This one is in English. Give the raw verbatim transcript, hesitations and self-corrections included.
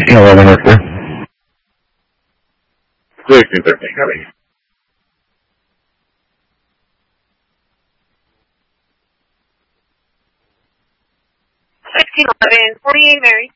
eleven or two. sixteen thirteen, copy. sixteen eleven, forty-eight Mary.